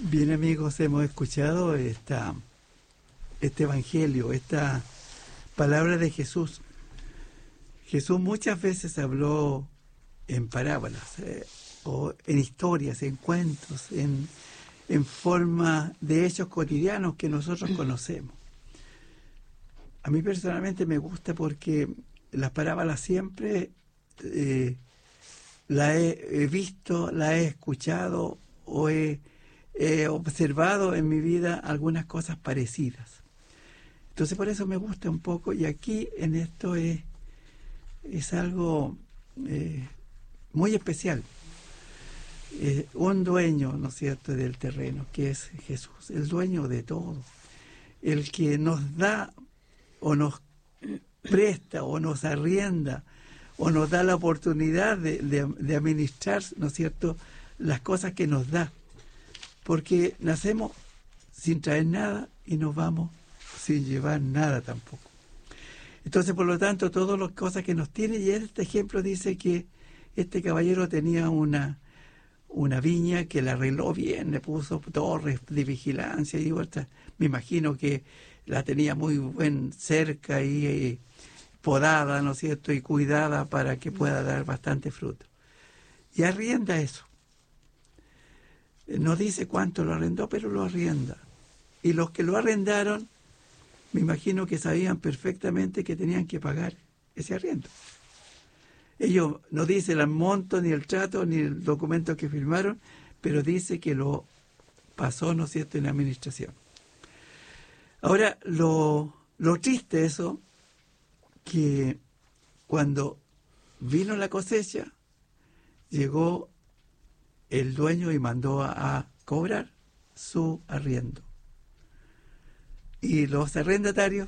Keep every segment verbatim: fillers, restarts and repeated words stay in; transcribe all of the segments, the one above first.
Bien, amigos, hemos escuchado esta, este evangelio, esta palabra de Jesús. Jesús muchas veces habló en parábolas, eh, o en historias, en cuentos, en, en forma de hechos cotidianos que nosotros conocemos. A mí personalmente me gusta porque las parábolas siempre eh, las he, he visto, las he escuchado o he, he observado en mi vida algunas cosas parecidas. Entonces por eso me gusta un poco, y aquí en esto es, es algo eh, muy especial. Eh, un dueño, ¿no es cierto?, del terreno, que es Jesús, el dueño de todo, el que nos da o nos presta o nos arrienda o nos da la oportunidad de, de, de administrar, ¿no es cierto?, las cosas que nos da, porque nacemos sin traer nada y nos vamos sin llevar nada tampoco. Entonces, por lo tanto, todas las cosas que nos tiene, y este ejemplo dice que este caballero tenía una, una viña que la arregló bien, le puso torres de vigilancia y otra, me imagino que la tenía muy buen cerca y eh, podada, ¿no es cierto?, y cuidada para que pueda dar bastante fruto. Y arrienda eso. No dice cuánto lo arrendó, pero lo arrienda. Y los que lo arrendaron, me imagino que sabían perfectamente que tenían que pagar ese arriendo. Ellos no dicen el monto, ni el trato, ni el documento que firmaron, pero dice que lo pasó, ¿no es cierto?, en la administración. Ahora, lo, lo triste eso, que cuando vino la cosecha, llegó el dueño y mandó a, a cobrar su arriendo. Y los arrendatarios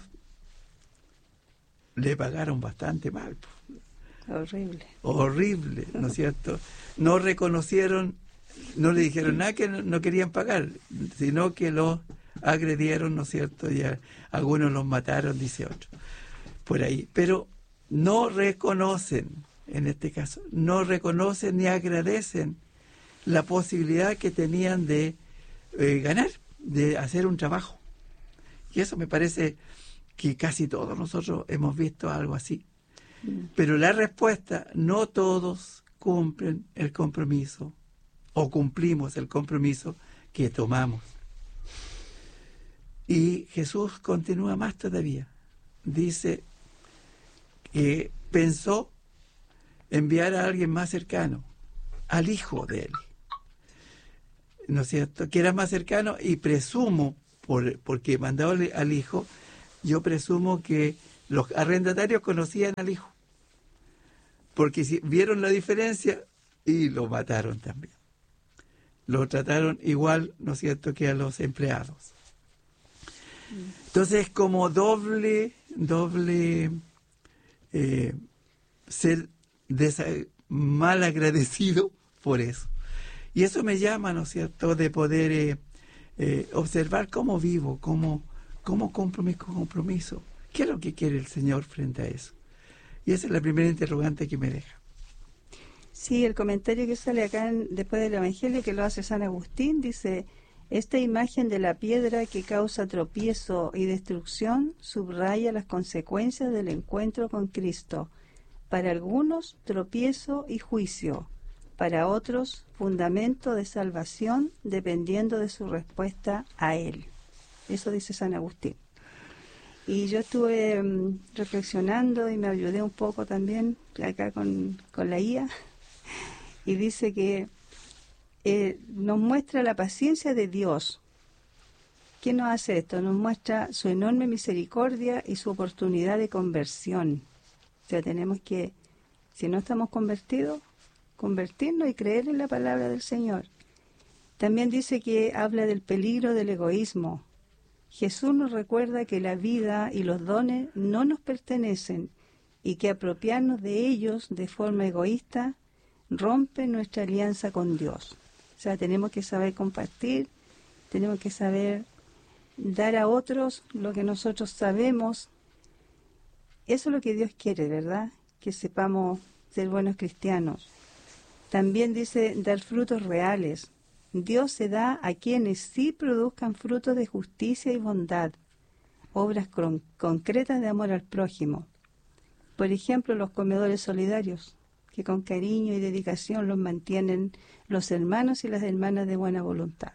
le pagaron bastante mal. Horrible. Horrible, ¿no es cierto? No reconocieron, no le dijeron nada que no, no querían pagar, sino que los agredieron, ¿no es cierto? Y a, algunos los mataron, dice otro, por ahí. Pero no reconocen, en este caso, no reconocen ni agradecen la posibilidad que tenían de eh, ganar, de hacer un trabajo. Y eso me parece que casi todos nosotros hemos visto algo así. Mm. Pero la respuesta, no todos cumplen el compromiso o cumplimos el compromiso que tomamos. Y Jesús continúa más todavía. Dice que pensó enviar a alguien más cercano, al hijo de él, ¿no es cierto?, que era más cercano, y presumo, por, porque mandó al hijo, yo presumo que los arrendatarios conocían al hijo, porque si vieron la diferencia y lo mataron también. Lo trataron igual, ¿no es cierto?, que a los empleados. Entonces, como doble, doble eh, ser desa- mal agradecido por eso. Y eso me llama, ¿no es cierto?, de poder eh, eh, observar cómo vivo, cómo, cómo cumplo mi compromiso. ¿Qué es lo que quiere el Señor frente a eso? Y esa es la primera interrogante que me deja. Sí, el comentario que sale acá en, después del Evangelio, que lo hace San Agustín, dice: esta imagen de la piedra que causa tropiezo y destrucción subraya las consecuencias del encuentro con Cristo. Para algunos, tropiezo y juicio; para otros, fundamento de salvación, dependiendo de su respuesta a Él. Eso dice San Agustín. Y yo estuve um, reflexionando y me ayudé un poco también acá con, con la I A, y dice que eh, nos muestra la paciencia de Dios. ¿Qué nos hace esto? Nos muestra su enorme misericordia y su oportunidad de conversión. O sea, tenemos que, si no estamos convertidos, convertirnos y creer en la palabra del Señor. También dice que habla del peligro del egoísmo. Jesús nos recuerda que la vida y los dones no nos pertenecen y que apropiarnos de ellos de forma egoísta rompe nuestra alianza con Dios. O sea, tenemos que saber compartir, tenemos que saber dar a otros lo que nosotros sabemos. Eso es lo que Dios quiere, ¿verdad? Que sepamos ser buenos cristianos. También dice dar frutos reales, Dios se da a quienes sí produzcan frutos de justicia y bondad, obras con- concretas de amor al prójimo. Por ejemplo, los comedores solidarios, que con cariño y dedicación los mantienen los hermanos y las hermanas de buena voluntad.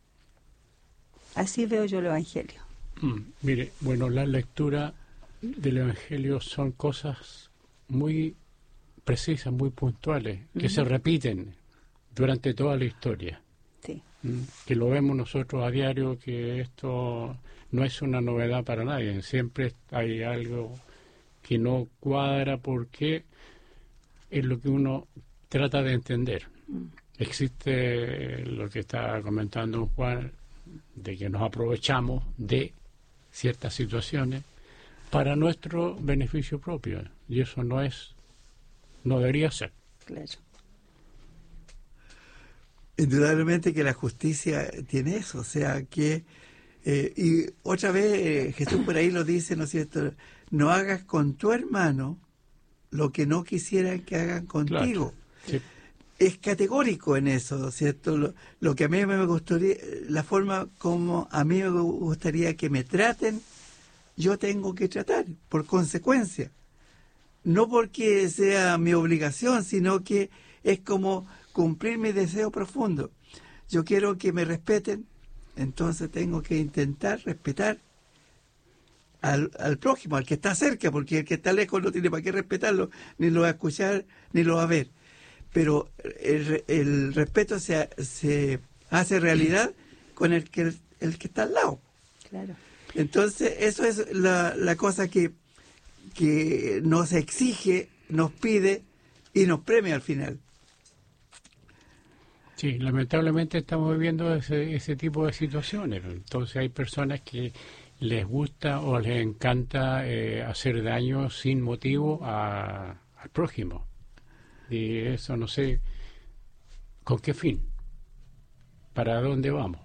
Así veo yo el Evangelio. Mm, mire, bueno, la lectura del Evangelio son cosas muy precisas, muy puntuales, que Ujú. se repiten durante toda la historia. Sí, Mm, que lo vemos nosotros a diario, que esto no es una novedad para nadie. Siempre hay algo que no cuadra porque es lo que uno trata de entender. Mm. Existe lo que está comentando Juan, de que nos aprovechamos de ciertas situaciones para nuestro beneficio propio, y eso no es, no debería ser. claro. Indudablemente que la justicia tiene eso, o sea que, eh, y otra vez eh, Jesús por ahí lo dice, ¿no es cierto? No hagas con tu hermano lo que no quisieran que hagan contigo. Sí. Es categórico en eso, ¿no es cierto? Lo, lo que a mí me gustaría, la forma como a mí me gustaría que me traten, yo tengo que tratar, por consecuencia. No porque sea mi obligación, sino que es como cumplir mi deseo profundo. Yo quiero que me respeten, entonces tengo que intentar respetar al, al prójimo, al que está cerca, porque el que está lejos no tiene para qué respetarlo, ni lo va a escuchar, ni lo va a ver. Pero el, el respeto se, se hace realidad con el que, el que está al lado. Claro. Entonces, eso es la, la cosa que, que nos exige, nos pide y nos premia al final. Sí, lamentablemente estamos viviendo ese, ese tipo de situaciones. Entonces hay personas que les gusta o les encanta eh, hacer daño sin motivo a, al prójimo. Y eso no sé con qué fin, para dónde vamos.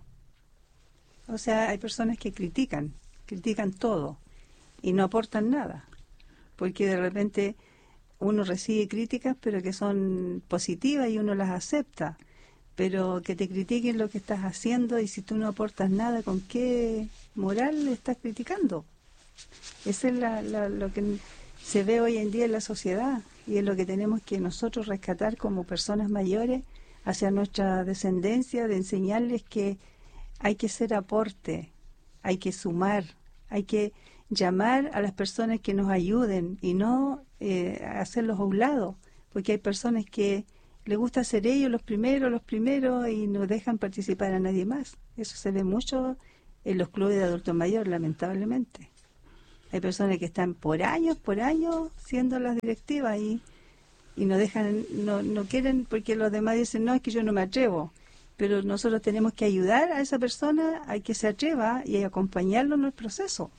O sea, hay personas que critican, critican todo y no aportan nada, porque de repente uno recibe críticas, pero que son positivas y uno las acepta, pero que te critiquen lo que estás haciendo y si tú no aportas nada, ¿con qué moral le estás criticando? Eso es la, la, lo que se ve hoy en día en la sociedad y es lo que tenemos que nosotros rescatar como personas mayores hacia nuestra descendencia, de enseñarles que hay que hacer aporte, hay que sumar, hay que llamar a las personas que nos ayuden y no eh, hacerlos a un lado, porque hay personas que les gusta ser ellos los primeros, los primeros y no dejan participar a nadie más. Eso se ve mucho en los clubes de adultos mayores, lamentablemente. Hay personas que están por años, por años siendo las directivas y, y no dejan, no, no quieren porque los demás dicen, no, es que yo no me atrevo. Pero nosotros tenemos que ayudar a esa persona a que se atreva y acompañarlo en el proceso.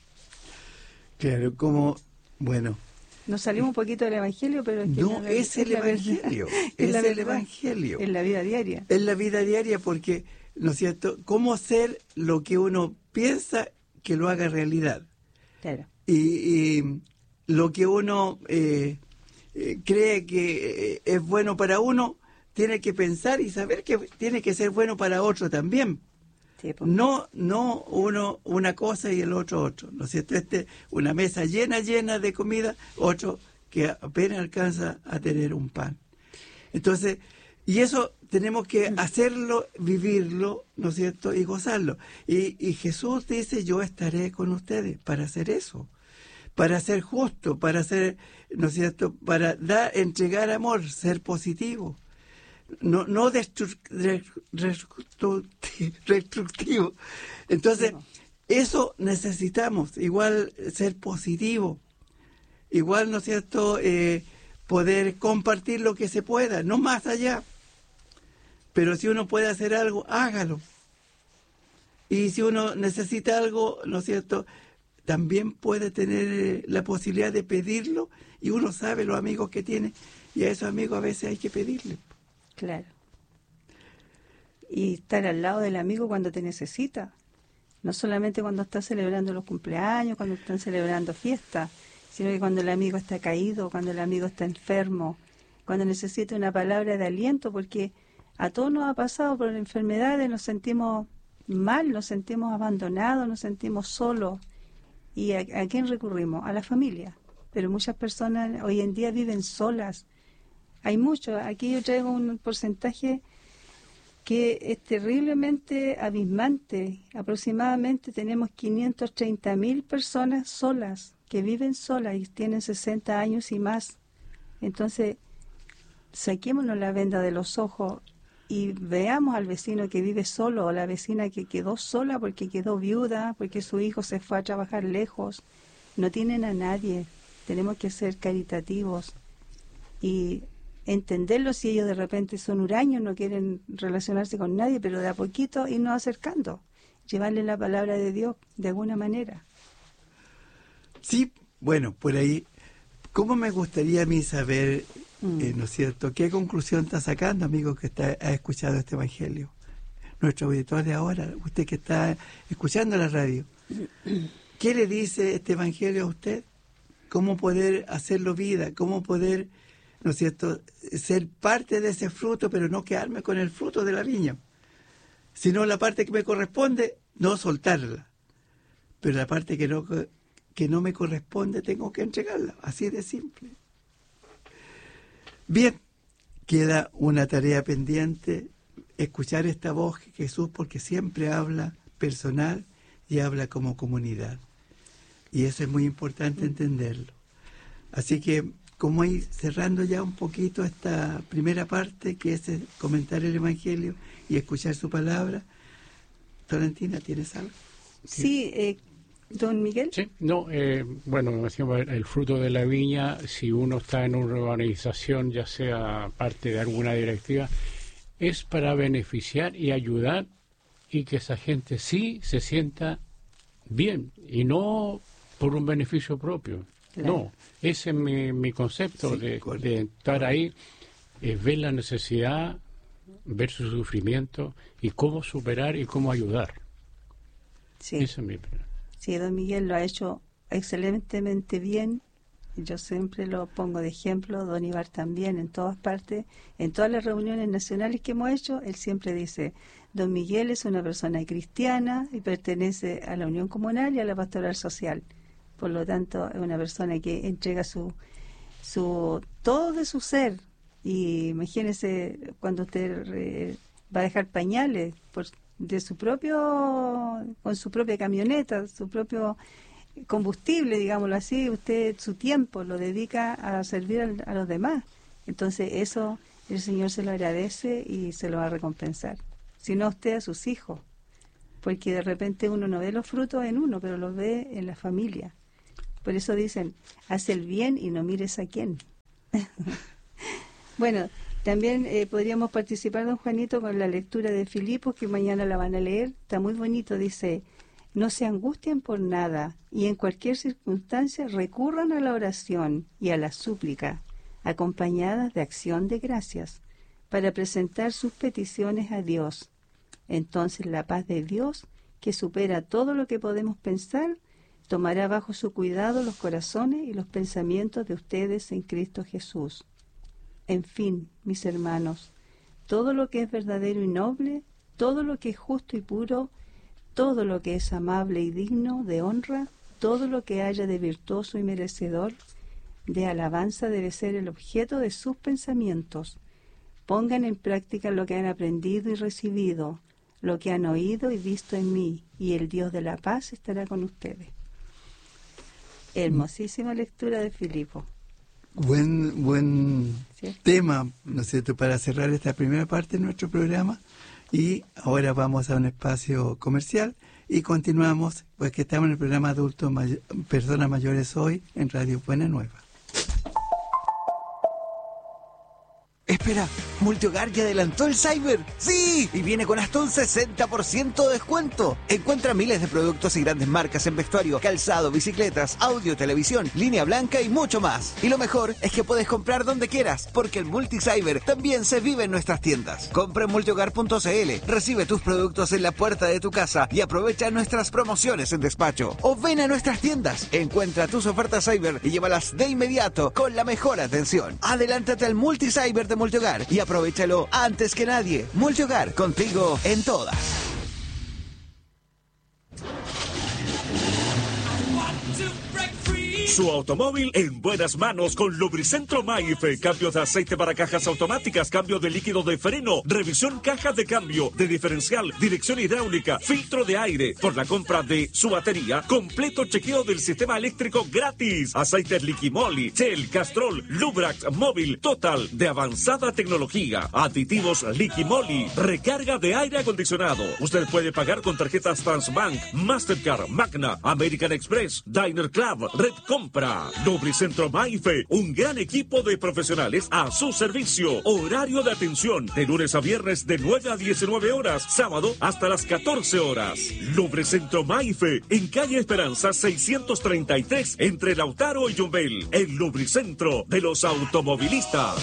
Claro, como, bueno... Nos salimos un poquito del Evangelio, pero... Es que no, la, es el la Evangelio, es, es la el verdad, Evangelio. Es la vida diaria. Es la vida diaria porque, ¿no es cierto?, cómo ser lo que uno piensa que lo haga realidad. Claro. Y, y lo que uno eh, eh, cree que eh, es bueno para uno, tiene que pensar y saber que tiene que ser bueno para otro también. Sí, pues. No, no uno una cosa y el otro otro, ¿no es cierto? Este, una mesa llena, llena de comida, otro que apenas alcanza a tener un pan. Entonces, y eso tenemos que hacerlo, vivirlo, ¿no es cierto? Y gozarlo. Y, y Jesús dice, yo estaré con ustedes para hacer eso, para ser justo, para ser, ¿no es cierto? Para dar, entregar amor, ser positivo. No, no destru- destru- destructivo. Entonces, eso necesitamos, igual ser positivo, igual, ¿no es cierto?, eh, poder compartir lo que se pueda, no más allá. Pero si uno puede hacer algo, hágalo. Y si uno necesita algo, ¿no es cierto?, también puede tener la posibilidad de pedirlo y uno sabe los amigos que tiene y a esos amigos a veces hay que pedirle. Claro. Y estar al lado del amigo cuando te necesita. No solamente cuando estás celebrando los cumpleaños, cuando están celebrando fiestas, sino que cuando el amigo está caído, cuando el amigo está enfermo, cuando necesita una palabra de aliento, porque A todos nos ha pasado por enfermedades, nos sentimos mal, nos sentimos abandonados, nos sentimos solos. ¿Y a, a quién recurrimos? A la familia. Pero muchas personas hoy en día viven solas. Hay muchos. Aquí yo traigo un porcentaje que es terriblemente abismante. Aproximadamente tenemos quinientas treinta mil personas solas, que viven solas y tienen sesenta años y más. Entonces, saquémonos la venda de los ojos y veamos al vecino que vive solo, o la vecina que quedó sola porque quedó viuda, porque su hijo se fue a trabajar lejos. No tienen a nadie. Tenemos que ser caritativos y entenderlo. Si ellos de repente son huraños, no quieren relacionarse con nadie, pero de a poquito irnos acercando, llevarle la palabra de Dios de alguna manera. Sí, bueno, por ahí, ¿cómo me gustaría a mí saber, mm. eh, ¿no es cierto?, qué conclusión está sacando, amigo, que está, ha escuchado este evangelio? Nuestro auditor de ahora, usted que está escuchando la radio, ¿qué le dice este evangelio a usted? ¿Cómo poder hacerlo vida? ¿Cómo poder, ¿no es cierto?, ser parte de ese fruto, pero no quedarme con el fruto de la viña? Sino la parte que me corresponde, no soltarla. Pero la parte que no, que no me corresponde, tengo que entregarla. Así de simple. Bien, queda una tarea pendiente, escuchar esta voz de Jesús, porque siempre habla personal y habla como comunidad. Y eso es muy importante entenderlo. Así que, como ir cerrando ya un poquito esta primera parte, que es el comentar el Evangelio y escuchar su palabra, Valentina, ¿tienes algo? Sí, eh, don Miguel. Sí, no, eh, bueno, decíamos, el fruto de la viña, si uno está en una organización, ya sea parte de alguna directiva, es para beneficiar y ayudar y que esa gente sí se sienta bien y no por un beneficio propio. Claro. No, ese es mi, mi concepto, sí, de, de estar ahí, es ver la necesidad, ver su sufrimiento y cómo superar y cómo ayudar. Sí. Eso es mi... Sí, don Miguel lo ha hecho excelentemente bien. Yo siempre lo pongo de ejemplo, don Ibar también, en todas partes, en todas las reuniones nacionales que hemos hecho, él siempre dice, don Miguel es una persona cristiana y pertenece a la Unión Comunal y a la Pastoral Social. Por lo tanto, es una persona que entrega su, su todo de su ser. Y imagínese cuando usted eh, va a dejar pañales por, de su propio, con su propia camioneta, su propio combustible, digámoslo así, usted su tiempo lo dedica a servir a, a los demás. Entonces eso el Señor se lo agradece y se lo va a recompensar. Si no, usted a sus hijos, porque de repente uno no ve los frutos en uno, pero los ve en la familia. Por eso dicen, haz el bien y no mires a quién. Bueno, también eh, podríamos participar, don Juanito, con la lectura de Filipos, que mañana la van a leer. Está muy bonito, dice, no se angustien por nada y en cualquier circunstancia recurran a la oración y a la súplica, acompañadas de acción de gracias, para presentar sus peticiones a Dios. Entonces la paz de Dios, que supera todo lo que podemos pensar, tomará bajo su cuidado los corazones y los pensamientos de ustedes en Cristo Jesús. En fin, mis hermanos, todo lo que es verdadero y noble, todo lo que es justo y puro, todo lo que es amable y digno de honra, todo lo que haya de virtuoso y merecedor de alabanza debe ser el objeto de sus pensamientos. Pongan en práctica lo que han aprendido y recibido, lo que han oído y visto en mí, y el Dios de la paz estará con ustedes. Hermosísima lectura de Filipos. Buen, buen ¿Cierto? tema, ¿no es cierto?, para cerrar esta primera parte de nuestro programa. Y ahora vamos a un espacio comercial y continuamos, pues que estamos en el programa Adultos May- Personas Mayores Hoy en Radio Buena Nueva. Espera, Multihogar ya adelantó el Cyber. ¡Sí! Y viene con hasta un sesenta por ciento de descuento. Encuentra miles de productos y grandes marcas en vestuario, calzado, bicicletas, audio, televisión, línea blanca y mucho más. Y lo mejor es que puedes comprar donde quieras, porque el Multicyber también se vive en nuestras tiendas. Compra en multihogar punto c l, recibe tus productos en la puerta de tu casa y aprovecha nuestras promociones en despacho. O ven a nuestras tiendas, encuentra tus ofertas Cyber y llévalas de inmediato con la mejor atención. Adelántate al Multicyber de Multihogar Multihogar y aprovéchalo antes que nadie. Multihogar, contigo en todas. Su automóvil en buenas manos con Lubricentro Maife. Cambio de aceite para cajas automáticas, cambio de líquido de freno, revisión caja de cambio, de diferencial, dirección hidráulica, filtro de aire. Por la compra de su batería, completo chequeo del sistema eléctrico gratis. Aceites Liquimoli, Shell, Castrol, Lubrax, Móvil, Total, de avanzada tecnología. Aditivos Liquimoli, recarga de aire acondicionado. Usted puede pagar con tarjetas Transbank, Mastercard, Magna, American Express, Diner Club, Red Compra. Lubricentro Maife, un gran equipo de profesionales a su servicio. Horario de atención de lunes a viernes de nueve a diecinueve horas, sábado hasta las catorce horas. Lubricentro Maife, en calle Esperanza seiscientos treinta y tres, entre Lautaro y Yumbel. El lubricentro de los automovilistas.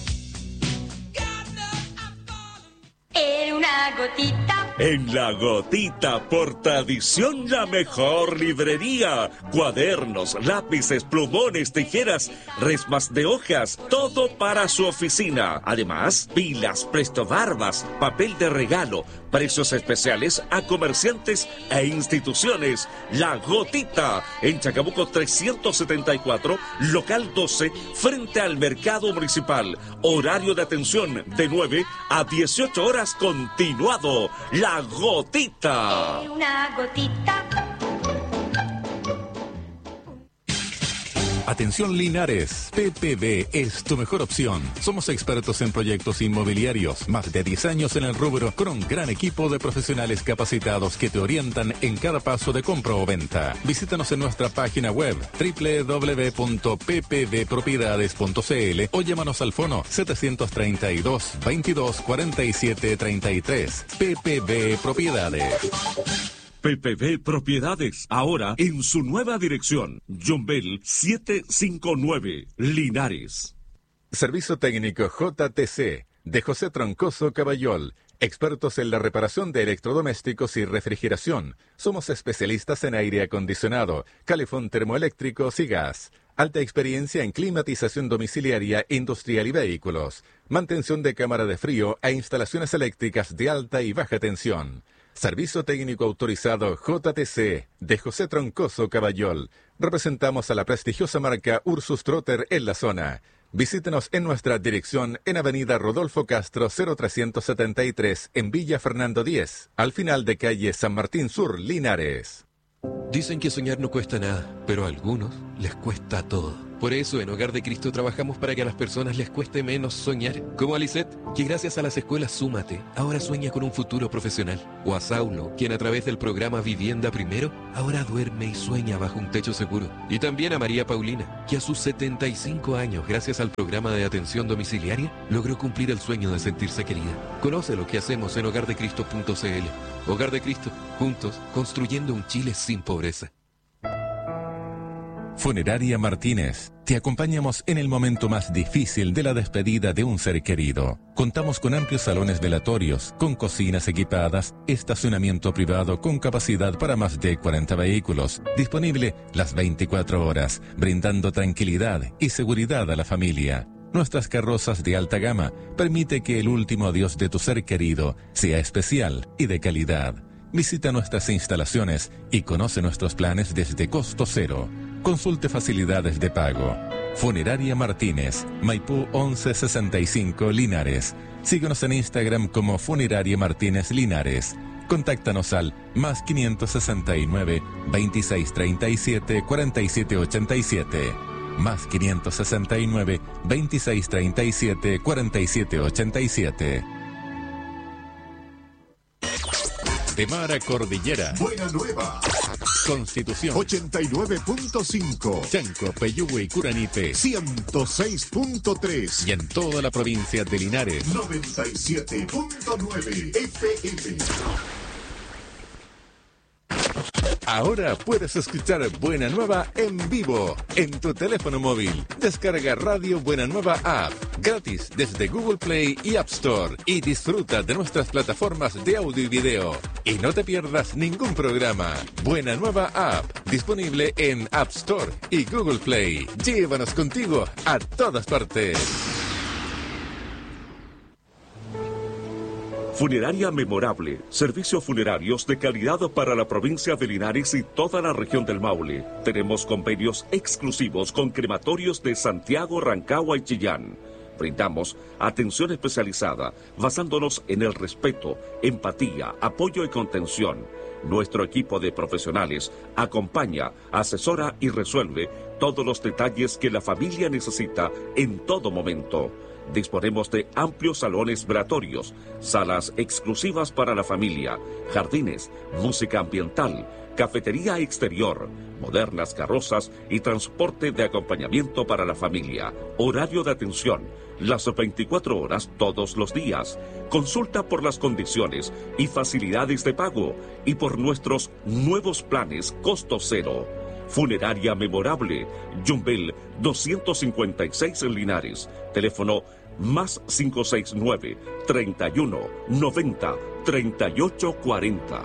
En una gotita. En La Gotita, por tradición, la mejor librería. Cuadernos, lápices, plumones, tijeras, resmas de hojas, todo para su oficina. Además, pilas, prestobarbas, papel de regalo, precios especiales a comerciantes e instituciones. La Gotita, en Chacabuco trescientos setenta y cuatro, local doce, frente al Mercado Municipal. Horario de atención de nueve a dieciocho horas continuado. La Gotita. Una gotita. Atención Linares, P P B es tu mejor opción. Somos expertos en proyectos inmobiliarios, más de diez años en el rubro, con un gran equipo de profesionales capacitados que te orientan en cada paso de compra o venta. Visítanos en nuestra página web doble u doble u doble u punto p p b propiedades punto c l o llámanos al fono setecientos treinta y dos, veintidós, cuarenta y siete, treinta y tres. P P B Propiedades. P P B Propiedades, ahora en su nueva dirección. Yumbel setecientos cincuenta y nueve, Linares. Servicio técnico J T C, de José Troncoso Caballol. Expertos en la reparación de electrodomésticos y refrigeración. Somos especialistas en aire acondicionado, calefón termoeléctricos y gas. Alta experiencia en climatización domiciliaria, industrial y vehículos. Mantención de cámara de frío e instalaciones eléctricas de alta y baja tensión. Servicio técnico autorizado J T C, de José Troncoso Caballol. Representamos a la prestigiosa marca Ursus Trotter en la zona. Visítenos en nuestra dirección en Avenida Rodolfo Castro cero trescientos setenta y tres, en Villa Fernando diez, al final de calle San Martín Sur, Linares. Dicen que soñar no cuesta nada, pero a algunos les cuesta todo. Por eso en Hogar de Cristo trabajamos para que a las personas les cueste menos soñar. Como a Lisette, que gracias a las escuelas Súmate, ahora sueña con un futuro profesional. O a Saulo, quien a través del programa Vivienda Primero, ahora duerme y sueña bajo un techo seguro. Y también a María Paulina, que a sus setenta y cinco años, gracias al programa de atención domiciliaria, logró cumplir el sueño de sentirse querida. Conoce lo que hacemos en hogar de cristo punto c l. Hogar de Cristo, juntos, construyendo un Chile sin pobreza. Funeraria Martínez. Te acompañamos en el momento más difícil de la despedida de un ser querido. Contamos con amplios salones velatorios, con cocinas equipadas, estacionamiento privado con capacidad para más de cuarenta vehículos, disponible las veinticuatro horas, brindando tranquilidad y seguridad a la familia. Nuestras carrozas de alta gama permite que el último adiós de tu ser querido sea especial y de calidad. Visita nuestras instalaciones y conoce nuestros planes desde costo cero. Consulte facilidades de pago. Funeraria Martínez, Maipú once sesenta y cinco, Linares. Síguenos en Instagram como Funeraria Martínez Linares. Contáctanos al más quinientos sesenta y nueve, veintiséis treinta y siete, cuarenta y siete ochenta y siete. Más quinientos sesenta y nueve, veintiséis treinta y siete, cuarenta y siete ochenta y siete. De Mar a Cordillera. Buena Nueva. Constitución. ochenta y nueve punto cinco. Chanco, Peyúgue y Curanipe. ciento seis punto tres. Y en toda la provincia de Linares. noventa y siete punto nueve F M. Ahora puedes escuchar Buena Nueva en vivo en tu teléfono móvil. Descarga Radio Buena Nueva App gratis desde Google Play y App Store y disfruta de nuestras plataformas de audio y video. Y no te pierdas ningún programa. Buena Nueva App, disponible en App Store y Google Play. Llévanos contigo a todas partes. Funeraria Memorable, servicios funerarios de calidad para la provincia de Linares y toda la región del Maule. Tenemos convenios exclusivos con crematorios de Santiago, Rancagua y Chillán. Brindamos atención especializada basándonos en el respeto, empatía, apoyo y contención. Nuestro equipo de profesionales acompaña, asesora y resuelve todos los detalles que la familia necesita en todo momento. Disponemos de amplios salones velatorios, salas exclusivas para la familia, jardines, música ambiental, cafetería exterior, modernas carrozas y transporte de acompañamiento para la familia. Horario de atención, las veinticuatro horas todos los días. Consulta por las condiciones y facilidades de pago y por nuestros nuevos planes costo cero. Funeraria Memorable, Yumbel doscientos cincuenta y seis en Linares. Teléfono más cinco seis nueve, treinta y uno, noventa, treinta y ocho cuarenta.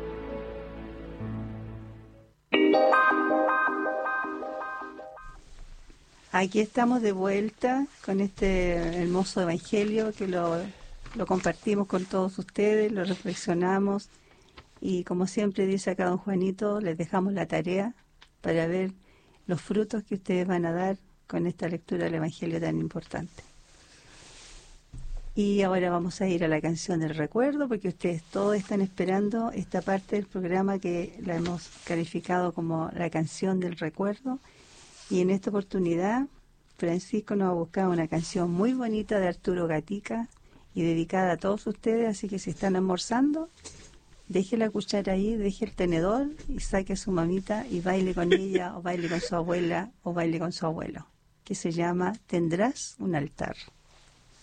Aquí estamos de vuelta con este hermoso evangelio que lo, lo compartimos con todos ustedes, lo reflexionamos y como siempre dice acá don Juanito, les dejamos la tarea para ver los frutos que ustedes van a dar con esta lectura del evangelio tan importante. Y ahora vamos a ir a la canción del recuerdo, porque ustedes todos están esperando esta parte del programa que la hemos calificado como la canción del recuerdo. Y en esta oportunidad, Francisco nos ha buscado una canción muy bonita de Arturo Gatica y dedicada a todos ustedes, así que si están almorzando, deje la cuchara ahí, deje el tenedor y saque a su mamita y baile con ella, o baile con su abuela, o baile con su abuelo, que se llama Tendrás un altar.